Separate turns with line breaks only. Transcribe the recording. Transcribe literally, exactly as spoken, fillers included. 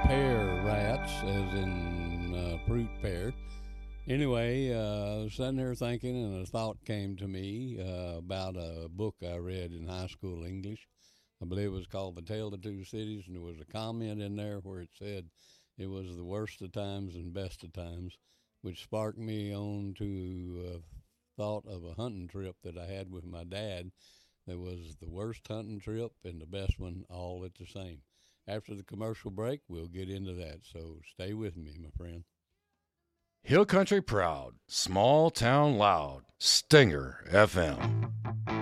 pear rats, as in uh, fruit pear. Anyway, uh, I was sitting there thinking, and a thought came to me uh, about a book I read in high school English. I believe it was called The Tale of Two Cities, and there was a comment in there where it said it was the worst of times and best of times, which sparked me on to a thought of a hunting trip that I had with my dad. That was the worst hunting trip and the best one all at the same. After the commercial break, we'll get into that, so stay with me, my friend.
Hill Country proud, small town loud, Stinger F M.